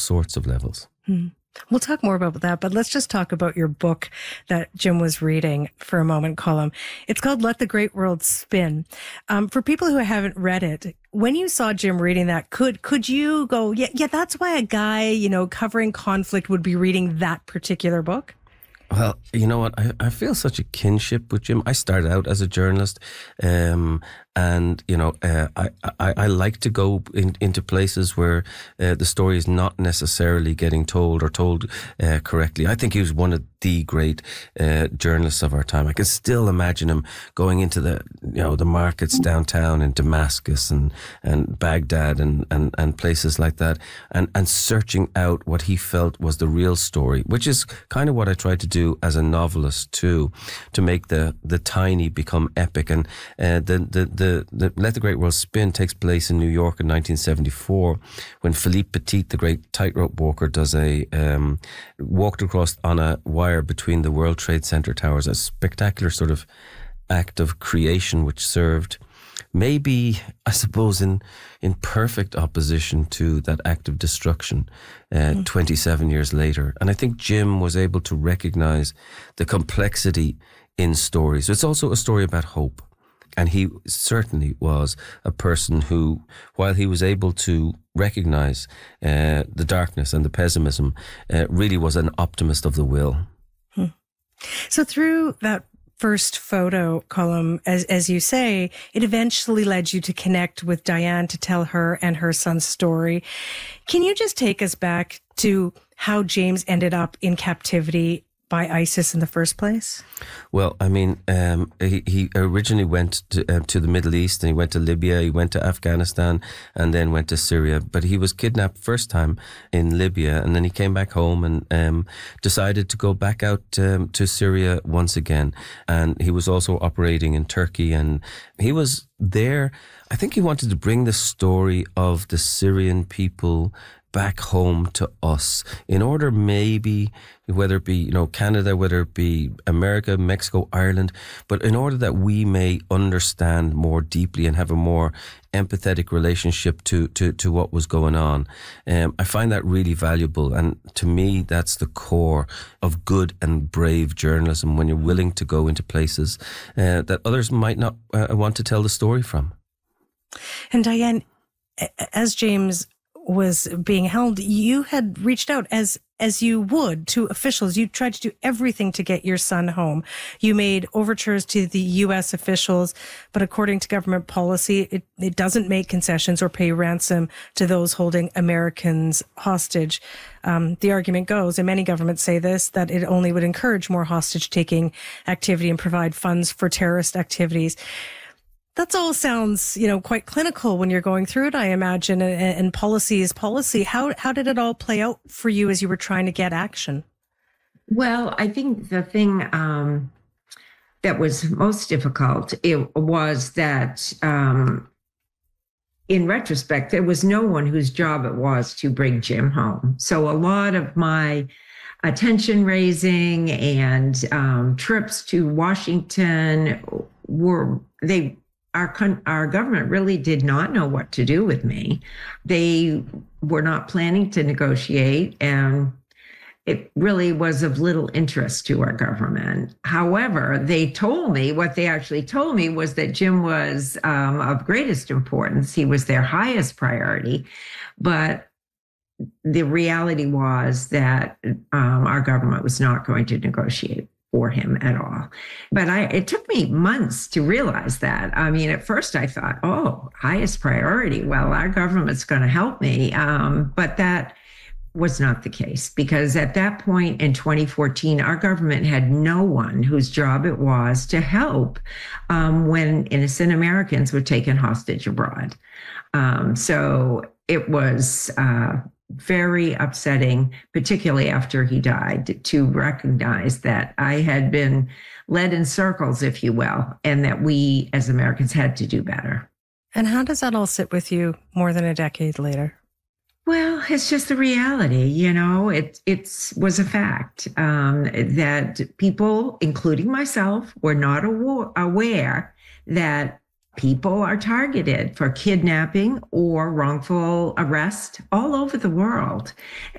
sorts of levels. We'll talk more about that, but let's just talk about your book that Jim was reading for a moment, Colm. It's called Let the Great World Spin. For people who haven't read it, when you saw Jim reading that, could you go, yeah, that's why a guy, covering conflict would be reading that particular book? Well, you know what? I feel such a kinship with Jim. I started out as a journalist, and I like to go into places where the story is not necessarily getting told or told correctly. I think he was one of the great journalists of our time. I can still imagine him going into the markets downtown in Damascus and Baghdad and places like that, and searching out what he felt was the real story, which is kind of what I tried to do as a novelist too, to make the tiny become epic. And the Let the Great World Spin takes place in New York in 1974, when Philippe Petit, the great tightrope walker, walked across on a wire between the World Trade Center towers, a spectacular sort of act of creation, which served maybe, I suppose, in perfect opposition to that act of destruction 27 years later. And I think Jim was able to recognize the complexity in stories. It's also a story about hope. And he certainly was a person who, while he was able to recognize the darkness and the pessimism, really was an optimist of the will. So through that first photo, Colm, as you say, it eventually led you to connect with Diane to tell her and her son's story. Can you just take us back to how James ended up in captivity by ISIS in the first place? Well, I mean, he originally went to the Middle East, and he went to Libya, he went to Afghanistan, and then went to Syria. But he was kidnapped first time in Libya, and then he came back home and decided to go back out to Syria once again. And he was also operating in Turkey, and he was there. I think he wanted to bring the story of the Syrian people back home to us, in order maybe, whether it be Canada, whether it be America, Mexico, Ireland, but in order that we may understand more deeply and have a more empathetic relationship to what was going on. I find that really valuable, and to me that's the core of good and brave journalism, when you're willing to go into places that others might not want to tell the story from. And Diane, as James was being held, you had reached out as you would to officials. You tried to do everything to get your son home. You made overtures to the U.S. officials, but according to government policy, it doesn't make concessions or pay ransom to those holding Americans hostage. The argument goes, and many governments say this, that it only would encourage more hostage-taking activity and provide funds for terrorist activities. That all sounds, quite clinical when you're going through it, I imagine, and policy is policy. How did it all play out for you as you were trying to get action? Well, I think the thing that was most difficult, it was that in retrospect, there was no one whose job it was to bring Jim home. So a lot of my attention raising and trips to Washington our government really did not know what to do with me. They were not planning to negotiate, and it really was of little interest to our government. However, what they actually told me was that Jim was of greatest importance. He was their highest priority. But the reality was that our government was not going to negotiate for him at all. But it took me months to realize that. I mean, at first I thought, highest priority. Well, our government's going to help me. But that was not the case, because at that point in 2014, our government had no one whose job it was to help when innocent Americans were taken hostage abroad. So it was very upsetting, particularly after he died, to recognize that I had been led in circles, if you will, and that we as Americans had to do better. And how does that all sit with you more than a decade later? Well, it's just the reality, it was a fact that people, including myself, were not aware that people are targeted for kidnapping or wrongful arrest all over the world.